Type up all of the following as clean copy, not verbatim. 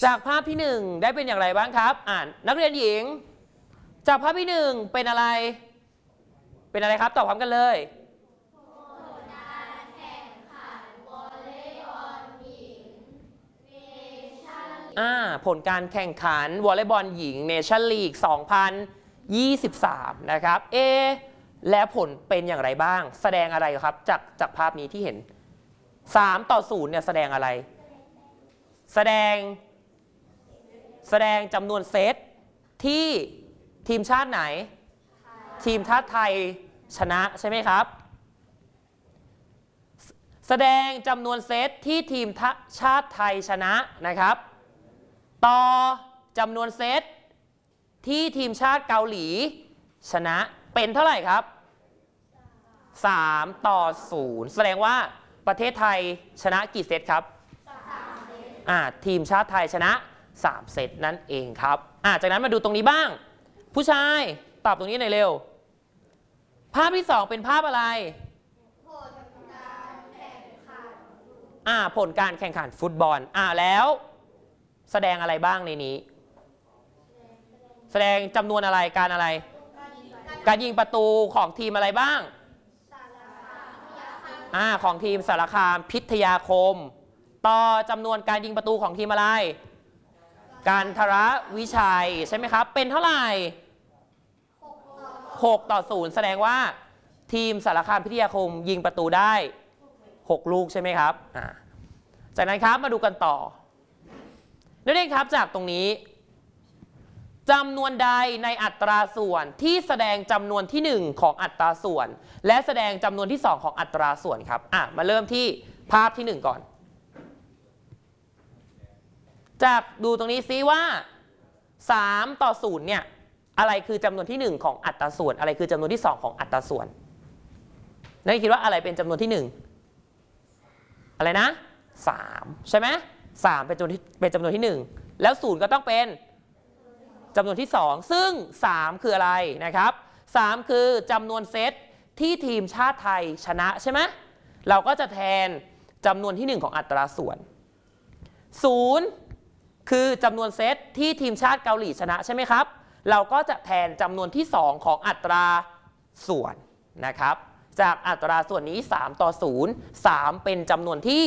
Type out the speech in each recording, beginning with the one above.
จากภาพที่1ได้เป็นอย่างไรบ้างครับนักเรียนหญิงจากภาพที่1เป็นอะไรครับตอบพร้อมกันเลยผลการแข่งขันวอลเลย์บอลหญิงเนชั่นลีก 2023 นะครับและผลเป็นอย่างไรบ้างแสดงอะไรครับจากภาพนี้ที่เห็น3-0เนี่ยแสดงอะไรแสดงจำนวนเซตที่ทีมชาติไหนทีมชาติไทยชนะใช่ไหมครับแสดงจำนวนเซตที่ทีมชาติไทยชนะนะครับต่อจำนวนเซตที่ทีมชาติเกาหลีชนะเป็นเท่าไหร่ครับ3-0แสดงว่าประเทศไทยชนะกี่เซตครับทีมชาติไทยชนะ3เซตนั่นเองครับจากนั้นมาดูตรงนี้บ้างผู้ชายตอบตรงนี้หน่อยเร็วภาพที่2เป็นภาพอะไรผลการแข่งขันฟุตบอลแล้วแสดงอะไรบ้างในนี้แสดงจำนวนอะไรการยิงประตูของทีมอะไรบ้างของทีมสารคามพิทยาคมต่อจำนวนการยิงประตูของทีมอะไรการทรวิชัยใช่ไหมครับเป็นเท่าไหร่6-0แสดงว่าทีมสารคามพิทยาคมยิงประตูได้6ลูกใช่ไหมครับจากนั้นครับมาดูกันต่อนักเรียนครับจากตรงนี้จำนวนใดในอัตราส่วนที่แสดงจำนวนที่1ของอัตราส่วนและแสดงจำนวนที่2ของอัตราส่วนครับมาเริ่มที่ภาพที่1ก่อนจากดูตรงนี้ซิว่า3-0เนี่ยอะไรคือจำนวนที่1ของอัตราส่วนอะไรคือจำนวนที่2ของอัตราส่วนนักเรียนคิดว่าอะไรเป็นจำนวนที่1อะไรนะ3ใช่ไหม3เป็นจำนวนที่1แล้ว0ก็ต้องเป็นจำนวนที่2ซึ่ง3คืออะไรนะครับ3คือจำนวนเซตที่ทีมชาติไทยชนะใช่ไหมเราก็จะแทนจำนวนที่1ของอัตราส่วน0คือจำนวนเซตที่ทีมชาติเกาหลีชนะใช่ไหมครับเราก็จะแทนจำนวนที่2ของอัตราส่วนนะครับจากอัตราส่วนนี้3-0 3เป็นจำนวนที่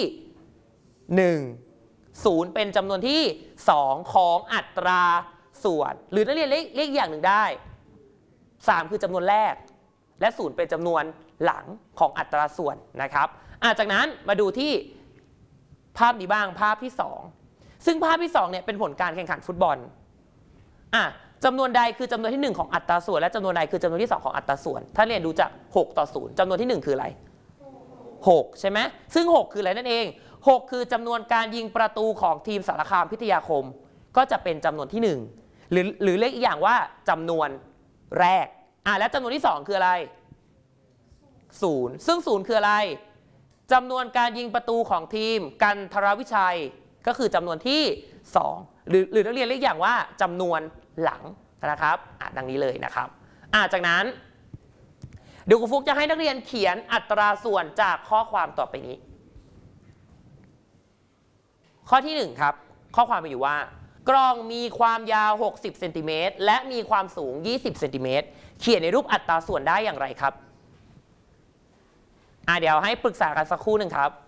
1 0เป็นจำนวนที่2ของอัตราส่วนหรือนักเรียนเรียกอย่างหนึ่งได้3คือจำนวนแรกและ0เป็นจำนวนหลังของอัตราส่วนนะครับจากนั้นมาดูที่ภาพนี้บ้างภาพที่2ซึ่งภาพที่2เนี่ยเป็นผลการแข่งขันฟุตบอลจำนวนใดคือจำนวนที่1ของอัตราส่วนและจำนวนใดคือจำนวนที่2ของอัตราส่วนถ้าเรียนดูจาก6-0จำนวนที่1คืออะไร6ใช่ไหมซึ่ง6คืออะไรนั่นเอง6คือจำนวนการยิงประตูของทีมสารคามพิทยาคมก็จะเป็นจำนวนที่1หรือเรียกอีกอย่างว่าจำนวนแรกและจำนวนที่2คืออะไร0ซึ่ง0คืออะไรจำนวนการยิงประตูของทีมกันทรวิชัยก็คือจำนวนที่2หรือนักเรียนเรียกอย่างว่าจำนวนหลังนะครับดังนี้เลยนะครับจากนั้นเดี๋ยวครูฟุกจะให้นักเรียนเขียนอัตราส่วนจากข้อความต่อไปนี้ข้อที่1ครับข้อความมีอยู่ว่ากล่องมีความยาว60เซนติเมตรและมีความสูง20เซนติเมตรเขียนในรูปอัตราส่วนได้อย่างไรครับเดี๋ยวให้ปรึกษากันสักครู่หนึ่งครับ